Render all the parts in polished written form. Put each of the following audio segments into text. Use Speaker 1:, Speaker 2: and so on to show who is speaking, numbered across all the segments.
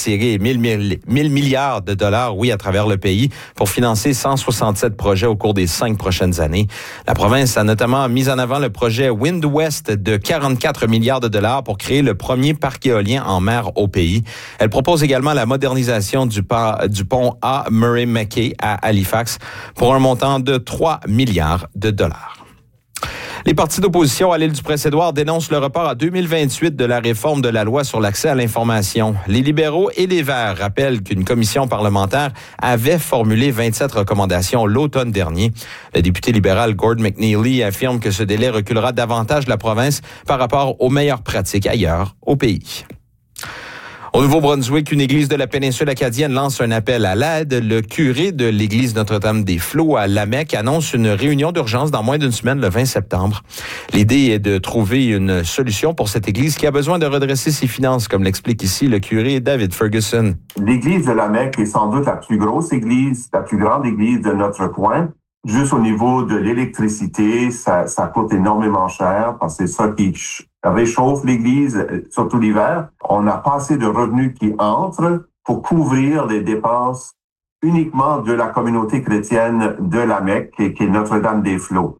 Speaker 1: attirer 1000 milliards de dollars, à travers le pays pour financer 167 projets au cours des 5 prochaines années. La province a notamment mis en avant le projet Wind West de 44 milliards de dollars pour créer le premier parc éolien en mer au pays. Elle propose également la modernisation du pont A. Murray Mackay à Halifax pour un montant de 3 milliards de dollars. Les partis d'opposition à l'île du Prince-Édouard dénoncent le report à 2028 de la réforme de la loi sur l'accès à l'information. Les libéraux et les Verts rappellent qu'une commission parlementaire avait formulé 27 recommandations l'automne dernier. Le député libéral Gord McNeely affirme que ce délai reculera davantage la province par rapport aux meilleures pratiques ailleurs au pays. Au Nouveau-Brunswick, une église de la péninsule acadienne lance un appel à l'aide. Le curé de l'église Notre-Dame-des-Flots à Lamec annonce une réunion d'urgence dans moins d'une semaine, le 20 septembre. L'idée est de trouver une solution pour cette église qui a besoin de redresser ses finances, comme l'explique ici le curé David Ferguson.
Speaker 2: L'église de Lamec est sans doute la plus grosse église, la plus grande église de notre coin. Juste au niveau de l'électricité, ça coûte énormément cher parce que c'est ça qui réchauffe l'église, surtout l'hiver. On n'a pas assez de revenus qui entrent pour couvrir les dépenses uniquement de la communauté chrétienne de Lamec, qui est Notre-Dame-des-Flots.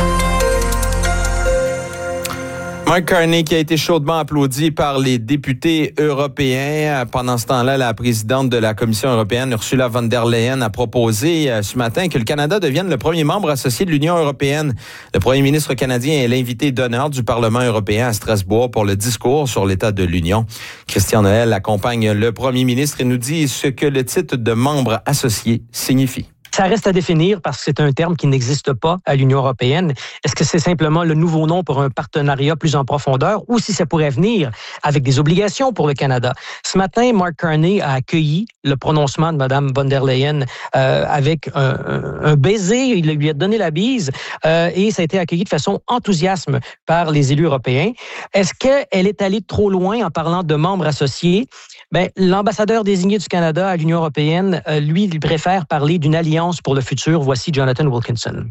Speaker 1: Mark Carney qui a été chaudement applaudi par les députés européens. Pendant ce temps-là, la présidente de la Commission européenne, Ursula von der Leyen, a proposé ce matin que le Canada devienne le premier membre associé de l'Union européenne. Le premier ministre canadien est l'invité d'honneur du Parlement européen à Strasbourg pour le discours sur l'état de l'Union. Christian Noël accompagne le premier ministre et nous dit ce que le titre de membre associé signifie.
Speaker 3: Ça reste à définir parce que c'est un terme qui n'existe pas à l'Union européenne. Est-ce que c'est simplement le nouveau nom pour un partenariat plus en profondeur ou si ça pourrait venir avec des obligations pour le Canada? Ce matin, Mark Carney a accueilli le prononcement de Mme von der Leyen avec un baiser. Il lui a donné la bise et ça a été accueilli de façon enthousiasme par les élus européens. Est-ce qu'elle est allée trop loin en parlant de membres associés? L'ambassadeur désigné du Canada à l'Union européenne, lui, il préfère parler d'une alliance pour le futur. Voici Jonathan Wilkinson.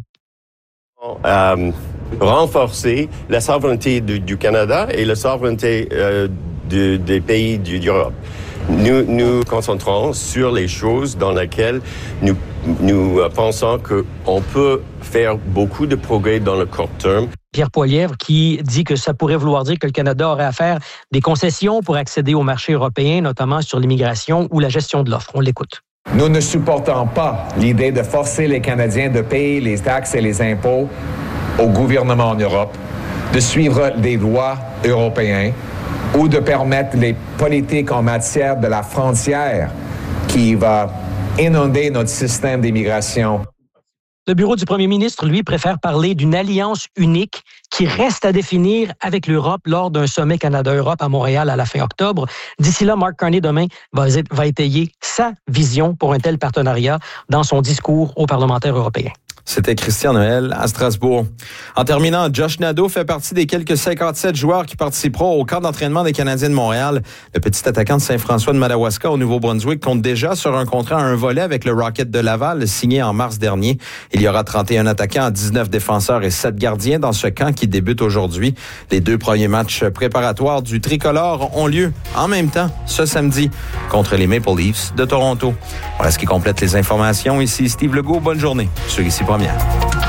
Speaker 4: Renforcer la souveraineté du Canada et la souveraineté des pays d'Europe. Nous concentrons sur les choses dans lesquelles nous pensons qu'on peut faire beaucoup de progrès dans le court terme.
Speaker 3: Pierre Poilievre qui dit que ça pourrait vouloir dire que le Canada aurait à faire des concessions pour accéder au marché européen, notamment sur l'immigration ou la gestion de l'offre. On l'écoute.
Speaker 5: Nous ne supportons pas l'idée de forcer les Canadiens de payer les taxes et les impôts au gouvernement en Europe, de suivre des lois européennes ou de permettre les politiques en matière de la frontière qui va inonder notre système d'immigration.
Speaker 3: Le bureau du premier ministre, lui, préfère parler d'une alliance unique qui reste à définir avec l'Europe lors d'un sommet Canada-Europe à Montréal à la fin octobre. D'ici là, Mark Carney, demain, va étayer sa vision pour un tel partenariat dans son discours aux parlementaires européens.
Speaker 1: C'était Christian Noël à Strasbourg. En terminant, Josh Nadeau fait partie des quelques 57 joueurs qui participeront au camp d'entraînement des Canadiens de Montréal. Le petit attaquant de Saint-François de Madawaska au Nouveau-Brunswick compte déjà sur un contrat à un volet avec le Rocket de Laval, signé en mars dernier. Il y aura 31 attaquants, 19 défenseurs et 7 gardiens dans ce camp qui débute aujourd'hui. Les 2 premiers matchs préparatoires du tricolore ont lieu en même temps ce samedi contre les Maple Leafs de Toronto. Voilà ce qui complète les informations. Ici Steve Legault. Bonne journée sur Ici Première.